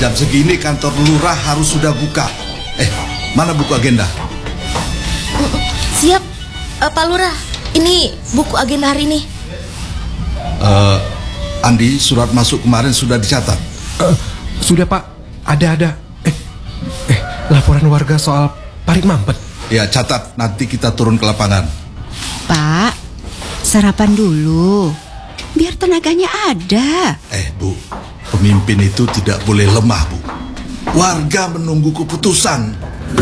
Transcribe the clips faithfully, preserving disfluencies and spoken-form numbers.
Jam segini kantor lurah harus sudah buka. Eh, mana buku agenda? Siap, uh, Pak Lurah. Ini buku agenda hari ini. Uh, Andi, surat masuk kemarin sudah dicatat? Uh, sudah Pak, ada-ada. Eh, eh, laporan warga soal parit mampet. Ya, catat. Nanti kita turun ke lapangan. Pak, sarapan dulu. Biar tenaganya ada. Eh, Bu, pemimpin itu tidak boleh lemah, Bu. Warga menunggu keputusan.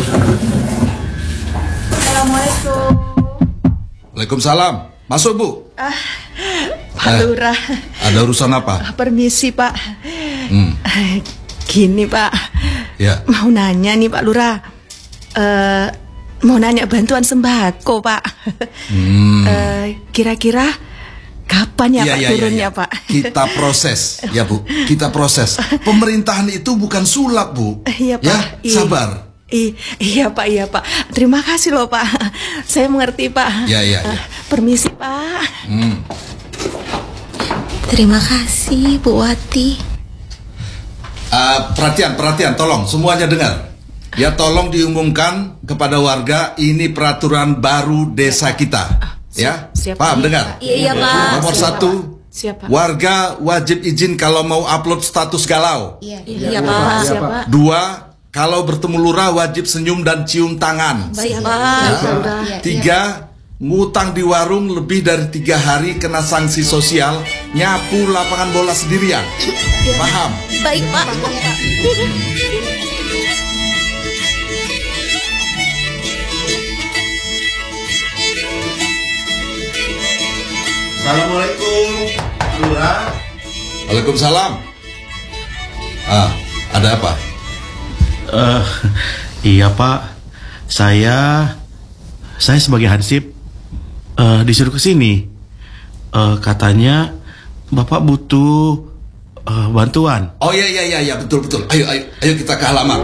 Assalamualaikum. Waalaikumsalam. Masuk, Bu. Ah, Pak eh, Lurah. Ada urusan apa? Permisi, Pak. Hmm. Gini, Pak. Ya. Mau nanya nih, Pak Lurah. Uh, mau nanya bantuan sembako, Pak. Hmm. Uh, kira-kira kapan ya, ya, Pak ya, turunnya, ya, ya. Pak? Kita proses, ya Bu. Kita proses. Pemerintahan itu bukan sulap, Bu. Iya, Pak. Ya, I, sabar. I, iya, Pak. Iya, Pak. Terima kasih loh, Pak. Saya mengerti, Pak. Ya, ya, ya. Uh, permisi, Pak. Hmm. Terima kasih, Bu Wati. Uh, perhatian, perhatian. Tolong, semuanya dengar. Ya, tolong diumumkan kepada warga ini peraturan baru desa kita. Ya, siap, paham siap, dengar? Iya, iya, Pak. Nomor Siap, satu, Siap, Pak. warga wajib izin kalau mau upload status galau. Iya, Iya, iya, Pak. Pak. Siap, Pak. Dua, kalau bertemu lurah wajib senyum dan cium tangan. Baik, Siap, Pak. Pak. Iya, Tiga, ngutang di warung lebih dari tiga hari kena sanksi sosial, nyapu lapangan bola sendirian. Paham? Baik, Pak. Assalamualaikum, Lurah. Waalaikumsalam. Ah, ada apa? Uh, iya Pak, saya saya sebagai hansip uh, disuruh ke sini. Uh, katanya Bapak butuh uh, bantuan. Oh iya iya iya ya, betul betul. Ayo ayo ayo kita ke halaman.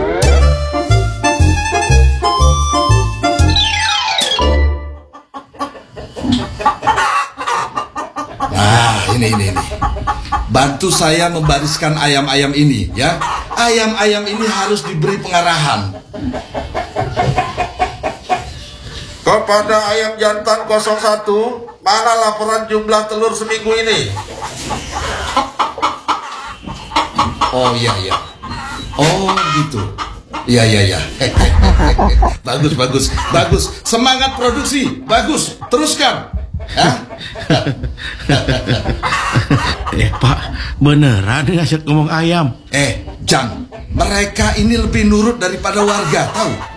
Nah, ini ini ini. Bantu saya membariskan ayam-ayam ini, ya. Ayam-ayam ini harus diberi pengarahan. Kepada ayam jantan nol satu, mana laporan jumlah telur seminggu ini? Oh iya iya. Oh gitu. Iya iya iya. Bagus bagus bagus. Semangat produksi. Bagus. Teruskan. Hah? Eh Pak, beneran ngajak ngomong ayam? Eh, Jang, mereka ini lebih nurut daripada warga, tahu?